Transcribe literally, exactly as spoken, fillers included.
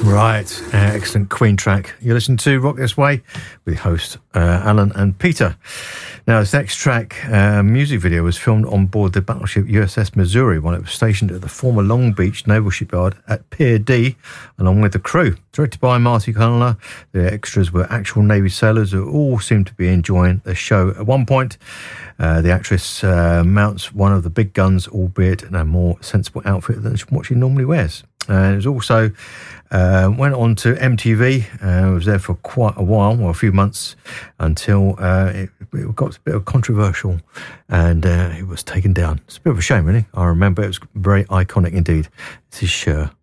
Right, uh, excellent Queen track. You're listening to Rock This Way with host uh, Alan and Peter. Now, this next track, uh, music video, was filmed on board the battleship U S S Missouri while it was stationed at the former Long Beach Naval Shipyard at Pier D, along with the crew. Directed by Marty Connelly, the extras were actual Navy sailors who all seemed to be enjoying the show. At one point, uh, the actress uh, mounts one of the big guns, albeit in a more sensible outfit than what she normally wears. And it was also uh, went on to M T V. Uh, was there for quite a while, well, a few months, until uh, it, it got a bit of controversial, and uh, it was taken down. It's a bit of a shame, really. I remember it was very iconic indeed. This is Cher.